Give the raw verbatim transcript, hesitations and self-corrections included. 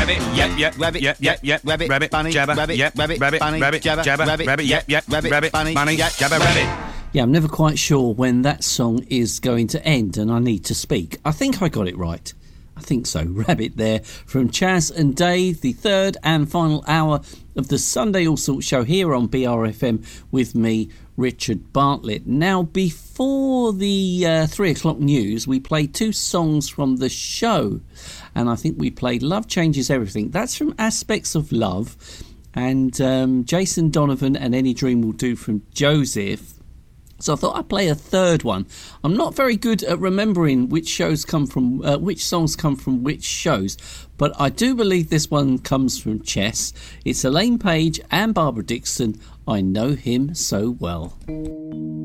rabbit, yep, yep, rabbit, yep, yep, yep, rabbit, rabbit, bunny, jabber, rabbit, yep, rabbit, rabbit, bunny, rabbit, jabber, jabber, rabbit, yep, yep, rabbit, rabbit, bunny, bunny, jabber, rabbit. Yeah, I'm never quite sure when that song is going to end and I need to speak. I think I got it right. I think so. Rabbit there from Chas and Dave, the third and final hour of the Sunday All Sorts show here on B R F M with me, Richard Bartlett. Now, before the uh, three o'clock news, we played two songs from the show. And I think we played Love Changes Everything. That's from Aspects of Love. And um, Jason Donovan and Any Dream Will Do from Joseph. So I thought I'd play a third one. I'm not very good at remembering which shows come from, uh, which songs come from which shows, but I do believe this one comes from Chess. It's Elaine Page and Barbara Dixon. I Know Him So Well.